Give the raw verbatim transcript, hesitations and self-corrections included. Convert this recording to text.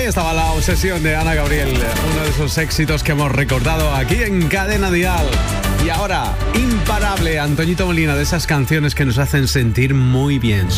Ahí estaba la obsesión de Ana Gabriel, uno de esos éxitos que hemos recordado aquí en Cadena Dial. Y ahora, imparable, Antoñito Molina, de esas canciones que nos hacen sentir muy bien.